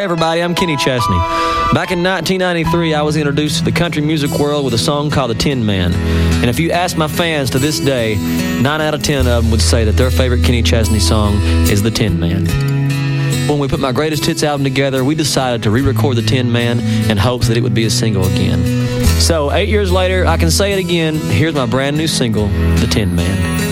everybody, I'm Kenny Chesney. Back in 1993, I was introduced to the country music world with a song called The Tin Man. And if you ask my fans to this day, 9 out of 10 of them would say that their favorite Kenny Chesney song is The Tin Man. When we put my Greatest Hits album together, we decided to re-record The Tin Man in hopes that it would be a single again. So 8 years later, I can say it again. Here's my brand new single, The Tin Man.